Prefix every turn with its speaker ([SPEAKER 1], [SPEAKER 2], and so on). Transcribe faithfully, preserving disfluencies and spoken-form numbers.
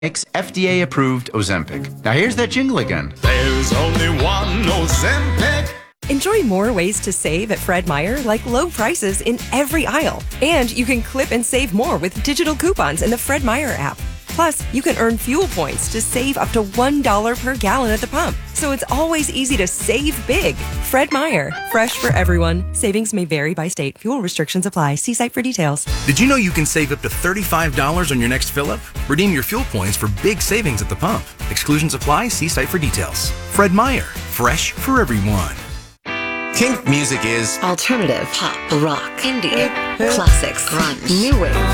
[SPEAKER 1] Makes F D A-approved Ozempic. Now here's that jingle again.
[SPEAKER 2] There's only one Ozempic.
[SPEAKER 3] Enjoy more ways to save at Fred Meyer, like low prices in every aisle. And you can clip and save more with digital coupons in the Fred Meyer app. Plus, you can earn fuel points to save up to one dollar per gallon at the pump. So it's always easy to save big. Fred Meyer, fresh for everyone. Savings may vary by state. Fuel restrictions apply. See site for details.
[SPEAKER 4] Did you know you can save up to thirty-five dollars on your next fill-up? Redeem your fuel points for big savings at the pump. Exclusions apply. See site for details. Fred Meyer, fresh for everyone.
[SPEAKER 5] Kink music is
[SPEAKER 6] alternative, pop, rock, indie, classics, grunge, new wave.